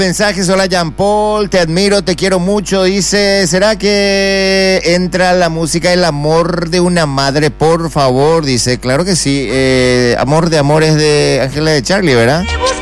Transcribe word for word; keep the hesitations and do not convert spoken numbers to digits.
Mensajes, hola Jean Paul, te admiro, te quiero mucho. Dice, ¿será que entra la música El amor de una madre, por favor? Dice, claro que sí. Eh, amor de amores de Ángela de Charlie, ¿verdad?